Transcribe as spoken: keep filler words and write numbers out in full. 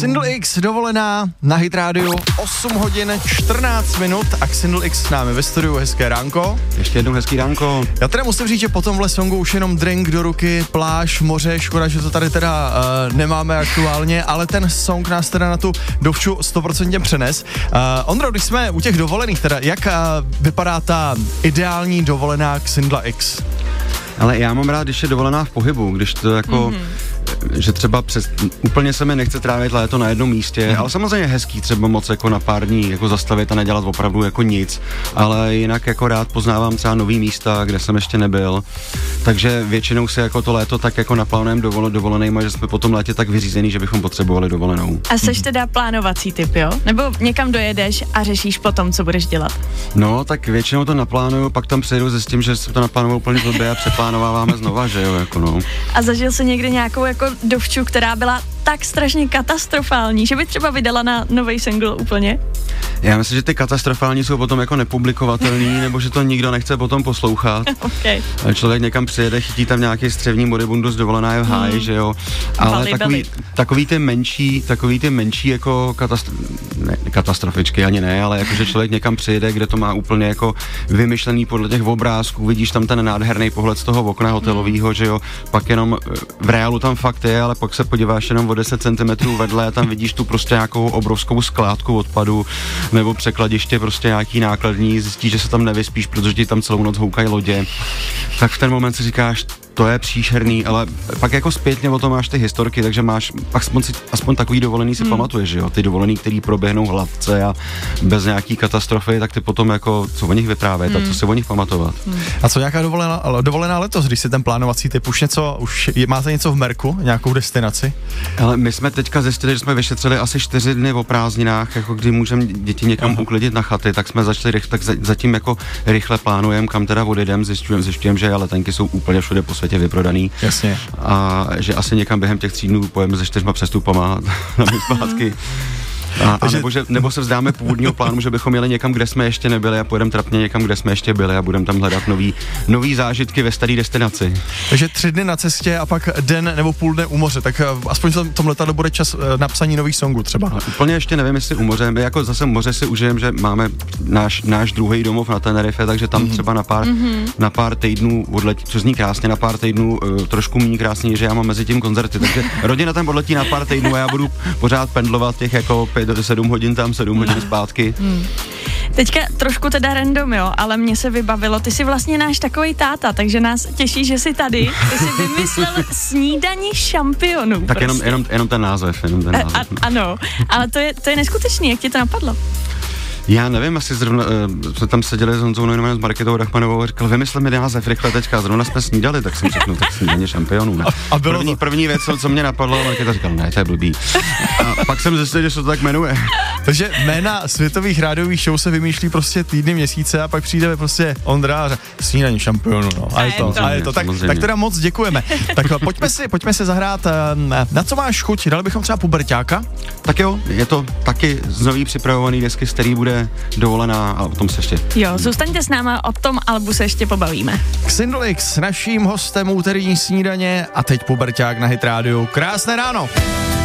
Xindl X dovolená na Hit Radio, osm hodin čtrnáct minut a Xindl X s námi ve studiu. Hezké ránko. Ještě jednou hezký ránko. Já teda musím říct, že po tomhle songu už jenom drink do ruky, pláž, moře, škoda, že to tady teda uh, nemáme aktuálně, ale ten song nás teda na tu dovču sto procent přenes. Uh, Ondro, když jsme u těch dovolených teda, jak uh, vypadá ta ideální dovolená Xindla X? Ale já mám rád, když je dovolená v pohybu, když to jako, mm-hmm. že třeba přes, úplně se mi nechce trávit léto na jednom místě, mm-hmm. ale samozřejmě hezký třeba moc jako na pár dní jako zastavit a nedělat opravdu jako nic, ale jinak jako rád poznávám třeba nový místa, kde jsem ještě nebyl, takže většinou si jako to léto tak jako naplánujeme dovol, dovolenejma, že jsme potom létě tak vyřízený, že bychom potřebovali dovolenou. A seš teda plánovací typ, jo? Nebo někam dojedeš a řešíš potom, co budeš dělat? No, tak většinou to naplánuju, pak tam přijedu se s tím, že jsem to naplánoval úplně blbě a přeplánováváme znova, že jo, jako no. A zažil jsi někdy nějakou jako dovču, která byla tak strašně katastrofální, že by třeba vydala na nový single úplně? Já myslím, že ty katastrofální jsou potom jako nepublikovatelný, nebo že to nikdo nechce potom poslouchat. Okay. Člověk někam přijede, chytí tam nějaký střevní moribundus, dovolená je v háji, mm. že jo. Ale Bali, takový, bali. takový ty menší, takový ty menší jako katastro, ne, katastrofičky ani ne, ale jakože člověk někam přijede, kde to má úplně jako vymyšlený podle těch obrázků, vidíš tam ten nádherný pohled z toho okna hotelového, mm. že jo. Pak jenom v reálu tam fakt je, ale pak se podíváš jenom o deset centimetrů vedle a tam vidíš tu prostě nějakou obrovskou skládku odpadu nebo překladiště prostě nějaký nákladní, zjistíš, že se tam nevyspíš, protože ti tam celou noc houkají lodě, tak v ten moment si říkáš, to je příšerný, ale pak jako zpětně o tom máš ty historky, takže máš aspoň, si, aspoň takový dovolený si hmm. pamatuješ, že jo, ty dovolený, který proběhnou hladce a bez nějaký katastrofy, tak ty potom jako, co o nich vyprávět hmm. a co si o nich pamatovat. Hmm. A co nějaká dovolená, dovolená letos, když si ten plánovací typ, už něco, už je, máte něco v merku, nějakou destinaci? Ale my jsme teďka zjistili, že jsme vyšetřili asi čtyři dny o prázdninách, jako kdy můžeme děti někam Aha. uklidit na chaty, tak jsme začali rychle, tak zatím jako rychle plánujeme, kam teda odjedem, zjišťujeme, zjišťujeme, že letenky jsou úplně všude po světě vyprodaný. Jasně. A že asi někam během těch tří dnů pojeme se čtyřma přestupama na my zpátky. A, a nebo, že, nebo se vzdáme původního plánu, že bychom jeli někam, kde jsme ještě nebyli a pojedeme trapně někam, kde jsme ještě byli a budeme tam hledat nový, nový zážitky ve staré destinaci. Takže tři dny na cestě a pak den nebo půl dne u moře, tak aspoň v tom letadle bude čas na psaní nových songů třeba. A úplně ještě nevím, jestli u moře, my jako zase moře si užijeme, že máme náš, náš druhý domov na Tenerife, takže tam mm-hmm. třeba na pár, mm-hmm. na pár týdnů odletí, co zní krásně, na pár týdnů uh, trošku méně krásně, že já mám mezi tím koncerty, takže rodina tam odletí na pár týdnů a já budu pořád pendlovat těch jako pět do sedm hodin tam, sedm hodin zpátky. Hmm. Teďka trošku teda random, jo, ale mně se vybavilo, ty jsi vlastně náš takovej táta, takže nás těší, že jsi tady. Ty jsi vymyslel snídaní šampionů. Tak prostě. jenom, jenom, jenom ten název, jenom ten název. A, a, ano, ale to je, to je neskutečný, jak ti to napadlo? Já nevím, asi zrovna, uh, jsme tam seděli s Honzou Neumannem, s Marketou Rachmanovou a říkal, vymysl mi název rychle teďka, zrovna jsme snídali, tak jsem řekl, tak snídaně šampionů, ne? A bylo první, to... první věc, co mě napadlo, Marketa říkal, ne, to je blbý. A pak jsem zjistil, že se to tak jmenuje. Takže jména světových rádiových show se vymýšlí prostě týdny, měsíce a pak přijde prostě Ondra a řekne, snídaní šampionů, no. A je to, a je to. Tak, tak teda moc děkujeme. Tak pojďme si, pojďme si zahrát, na co máš chuť, dali bychom třeba puberťáka? Tak jo, je to taky z nový připravovaný desky, z který bude dovolená a o tom se ještě... Jo, zůstaňte s náma, o tom albu se ještě pobavíme. Xindl X, naším hostem úterní snídaně a teď puberťák na Hit Radio. Krásné ráno!